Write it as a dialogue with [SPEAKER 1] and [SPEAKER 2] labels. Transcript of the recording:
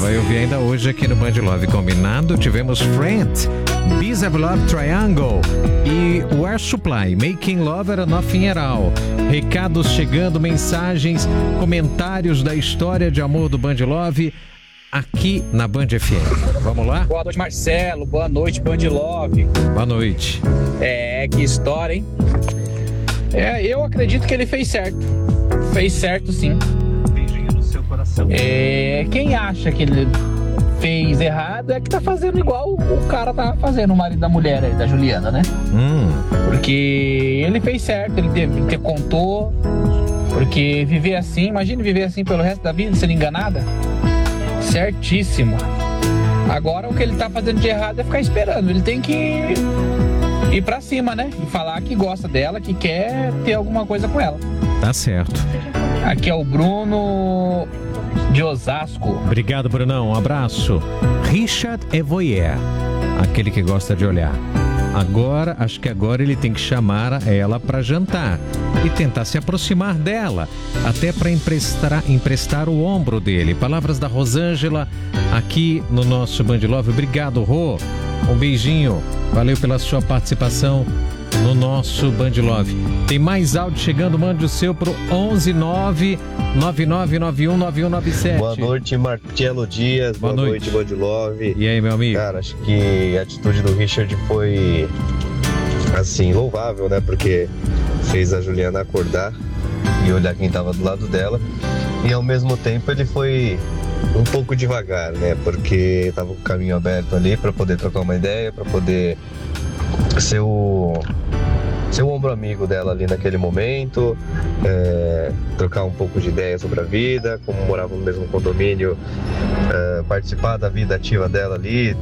[SPEAKER 1] vai ouvir ainda hoje aqui no Band Love. Combinado? Tivemos Friend, Bees of Love Triangle e Air Supply, Making Love and Nothing at All. Recados chegando, mensagens, comentários da história de amor do Band Love aqui na Band FM. Vamos lá?
[SPEAKER 2] Boa noite, Marcelo. Boa noite, Band Love.
[SPEAKER 1] Boa noite.
[SPEAKER 2] Que história, hein? Eu acredito que ele fez certo. Fez certo, sim.
[SPEAKER 3] Beijinho no seu coração.
[SPEAKER 2] Quem acha que ele fez errado é que tá fazendo igual o cara tá fazendo, o marido da mulher aí, da Juliana, né? Porque ele fez certo, ele te contou. Porque viver assim, imagine viver assim pelo resto da vida, sendo enganada. Certíssimo. Agora o que ele tá fazendo de errado é ficar esperando. Ele tem que ir pra cima, né? E falar que gosta dela, que quer ter alguma coisa com ela.
[SPEAKER 1] Tá certo.
[SPEAKER 2] Aqui é o Bruno de Osasco.
[SPEAKER 1] Obrigado, Brunão. Um abraço. Richard Evoyer, aquele que gosta de olhar. Acho que agora ele tem que chamar ela para jantar e tentar se aproximar dela, até para emprestar o ombro dele. Palavras da Rosângela aqui no nosso Band Love. Obrigado, Rô. Um beijinho. Valeu pela sua participação no nosso Band Love. Tem mais áudio chegando, mande o seu pro 11999919197.
[SPEAKER 4] Boa noite, Marcelo Dias. Boa noite, Band Love.
[SPEAKER 1] E aí, meu amigo?
[SPEAKER 4] Cara, acho que a atitude do Richard foi, assim, louvável, né? Porque fez a Juliana acordar e olhar quem tava do lado dela. E ao mesmo tempo ele foi um pouco devagar, né? Porque tava com o caminho aberto ali para poder trocar uma ideia, para poder ser o ombro amigo dela ali naquele momento, trocar um pouco de ideia sobre a vida, como moravam no mesmo condomínio, participar da vida ativa dela ali,